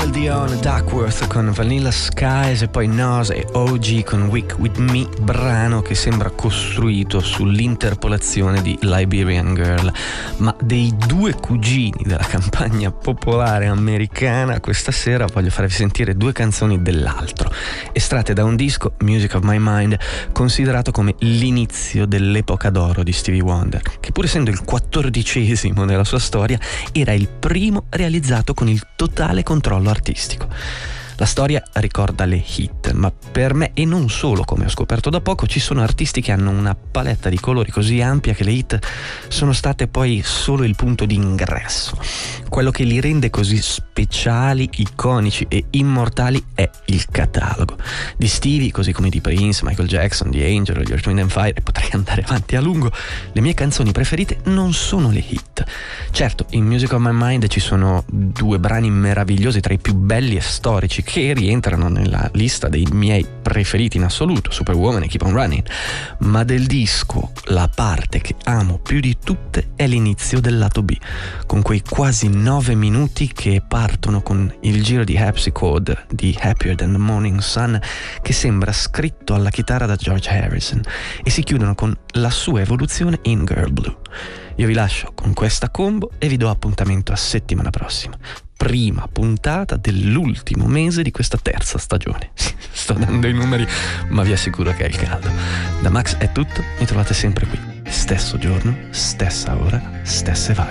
Celine Dion, Duckworth con Vanilla Skies e poi Nas e OG con Weak With Me, brano che sembra costruito sull'interpolazione di Liberian Girl. Ma dei due cugini della campagna popolare americana, questa sera voglio farvi sentire due canzoni dell'altro, estratte da un disco, Music of My Mind, considerato come l'inizio dell'epoca d'oro di Stevie Wonder, che pur essendo il 14° nella sua storia, era il primo realizzato con il totale controllo artistico. La storia ricorda le hit, ma per me, e non solo come ho scoperto da poco, ci sono artisti che hanno una paletta di colori così ampia che le hit sono state poi solo il punto di ingresso. Quello che li rende così speciali, iconici e immortali è il catalogo. Di Stevie, così come di Prince, Michael Jackson, The Angel, gli Earth, Wind and Fire, e potrei andare avanti a lungo, le mie canzoni preferite non sono le hit. Certo, in Music of My Mind ci sono due brani meravigliosi tra i più belli e storici che rientrano nella lista dei miei preferiti in assoluto, Superwoman e Keep on Running, ma del disco la parte che amo più di tutte è l'inizio del lato B, con quei quasi 9 minuti che partono con il giro di Harpsichord di Happier Than the Morning Sun, che sembra scritto alla chitarra da George Harrison, e si chiudono con la sua evoluzione in Girl Blue. Io vi lascio con questa combo e vi do appuntamento a settimana prossima, prima puntata dell'ultimo mese di questa terza stagione. Sto dando i numeri, ma vi assicuro che è il caldo. Da Max è tutto, mi trovate sempre qui, stesso giorno, stessa ora, stesse vibe.